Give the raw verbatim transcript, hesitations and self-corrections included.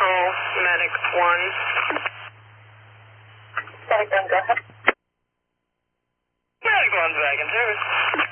Control, Medic one. Medic one, go ahead. Medic one's back in service.